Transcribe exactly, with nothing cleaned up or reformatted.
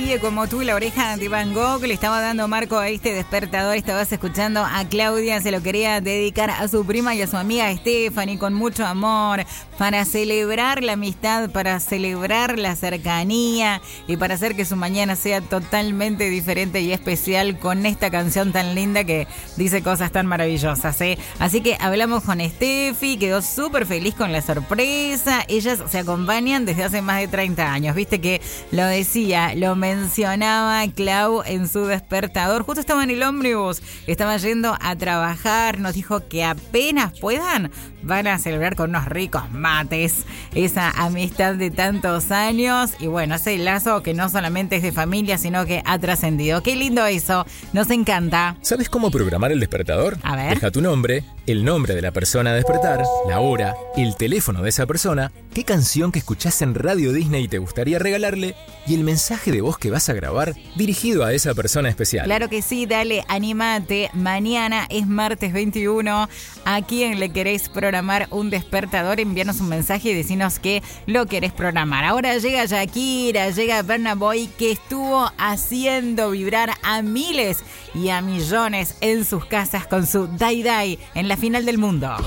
nadie como tú, La Oreja de Van Gogh. Le estaba dando marco a este despertador. Estabas escuchando a Claudia. Se lo quería dedicar a su prima y a su amiga Stephanie con mucho amor. Para celebrar la amistad, para celebrar la cercanía y para hacer que su mañana sea totalmente diferente y especial con esta canción tan linda que dice cosas tan maravillosas, ¿eh? Así que hablamos con Steffi. Quedó súper feliz con la sorpresa. Ellas se acompañan desde hace más de treinta años. Viste que lo decía, lo mencionaba Clau en su despertador. Justo estaba en el ómnibus, estaba yendo a trabajar. Nos dijo que apenas puedan van a celebrar con unos ricos mates esa amistad de tantos años. Y bueno, ese lazo que no solamente es de familia, sino que ha trascendido. Qué lindo eso, nos encanta. ¿Sabes cómo programar el despertador? A ver. Deja tu nombre, el nombre de la persona a despertar, la hora, el teléfono de esa persona, qué canción que escuchás en Radio Disney te gustaría regalarle y el mensaje de voz que vas a grabar dirigido a esa persona especial. Claro que sí, dale, anímate. Mañana es martes veintiuno. ¿A quién le querés programar un despertador? Envíanos un mensaje y decinos que lo querés programar. Ahora llega Shakira, llega Burna Boy, que estuvo haciendo vibrar a miles y a millones en sus casas con su Dai Dai en la final del mundo.